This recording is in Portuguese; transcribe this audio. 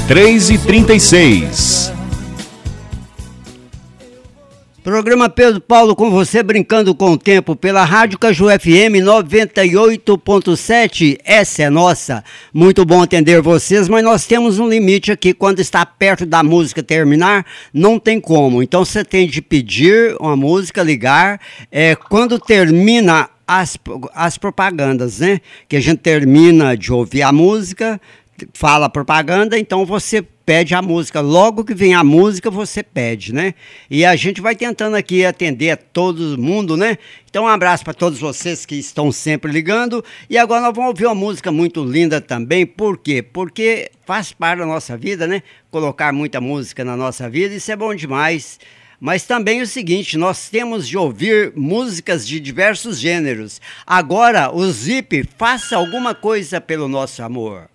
3h36. Programa Pedro Paulo com você, brincando com o tempo, pela Rádio Caju FM 98.7, essa é nossa. Muito bom atender vocês, mas nós temos um limite aqui, quando está perto da música terminar, não tem como. Então você tem de pedir uma música, ligar, quando termina as propagandas, né? Que a gente termina de ouvir a música, fala a propaganda, então você pede a música. Logo que vem a música, você pede, né? E a gente vai tentando aqui atender a todo mundo, né? Então um abraço para todos vocês que estão sempre ligando. E agora nós vamos ouvir uma música muito linda também. Por quê? Porque faz parte da nossa vida, né? Colocar muita música na nossa vida, isso é bom demais. Mas também o seguinte, nós temos de ouvir músicas de diversos gêneros. Agora, o Zip, faça alguma coisa pelo nosso amor.